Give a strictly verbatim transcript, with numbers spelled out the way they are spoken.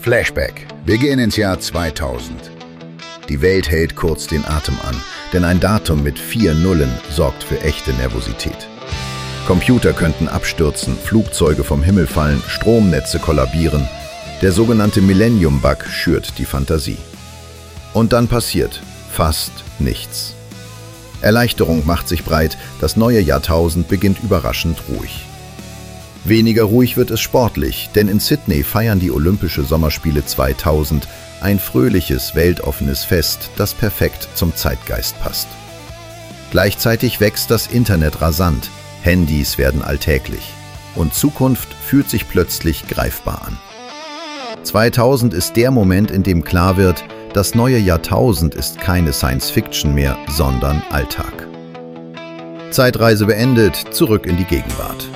Flashback. Wir gehen ins Jahr zweitausend. Die Welt hält kurz den Atem an, denn ein Datum mit vier Nullen sorgt für echte Nervosität. Computer könnten abstürzen, Flugzeuge vom Himmel fallen, Stromnetze kollabieren. Der sogenannte Millennium-Bug schürt die Fantasie. Und dann passiert fast nichts. Erleichterung macht sich breit, das neue Jahrtausend beginnt überraschend ruhig. Weniger ruhig wird es sportlich, denn in Sydney feiern die Olympische Sommerspiele zweitausend ein fröhliches, weltoffenes Fest, das perfekt zum Zeitgeist passt. Gleichzeitig wächst das Internet rasant, Handys werden alltäglich und Zukunft fühlt sich plötzlich greifbar an. zweitausend ist der Moment, in dem klar wird, das neue Jahrtausend ist keine Science-Fiction mehr, sondern Alltag. Zeitreise beendet, zurück in die Gegenwart.